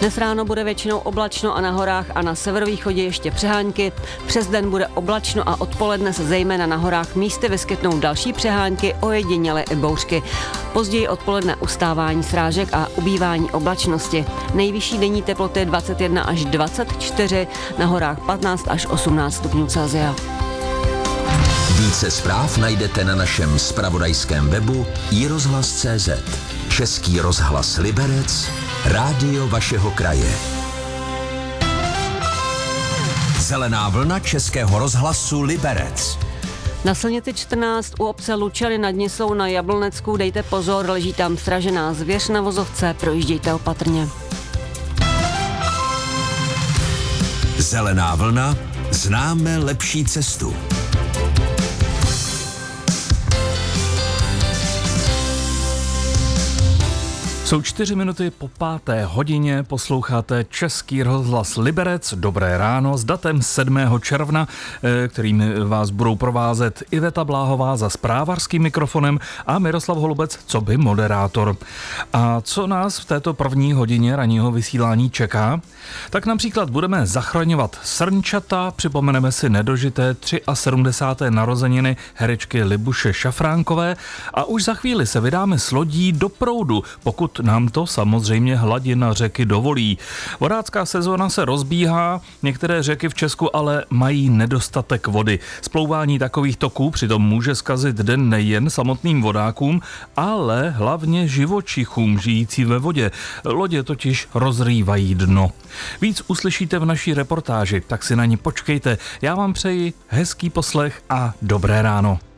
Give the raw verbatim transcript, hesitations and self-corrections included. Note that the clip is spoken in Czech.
Dnes ráno bude většinou oblačno a na horách a na severovýchodě ještě přehánky. Přes den bude oblačno a odpoledne se zejména na horách místy vyskytnou další přehánky, ojediněle i bouřky. Později odpoledne ustávání srážek a ubývání oblačnosti. Nejvyšší denní teploty dvacet jedna až dvacet čtyři, na horách patnáct až osmnáct stupňů Celsia. Více zpráv najdete na našem zpravodajském webu i rozhlas tečka cé zet. Český rozhlas Liberec, rádio vašeho kraje. Zelená vlna Českého rozhlasu Liberec. Na silnici čtrnáct u obce Lučany nad Nisou na Jablonecku dejte pozor, leží tam sražená zvěř na vozovce, projíždějte opatrně. Zelená vlna, známe lepší cestu. Jsou čtyři minuty po páté hodině, posloucháte Český rozhlas Liberec, dobré ráno s datem sedmého června, kterým vás budou provázet Iveta Bláhová za zprávarským mikrofonem a Miroslav Holubec coby moderátor. A co nás v této první hodině ranního vysílání čeká? Tak například budeme zachraňovat srnčata, připomeneme si nedožité sedmdesáté třetí narozeniny herečky Libuše Šafránkové a už za chvíli se vydáme s lodí do proudu, pokud nám to samozřejmě hladina řeky dovolí. Vodácká sezóna se rozbíhá, některé řeky v Česku ale mají nedostatek vody. Splouvání takových toků přitom může zkazit den nejen samotným vodákům, ale hlavně živočichům žijící ve vodě. Lodě totiž rozrývají dno. Víc uslyšíte v naší reportáži, tak si na ní počkejte. Já vám přeji hezký poslech a dobré ráno.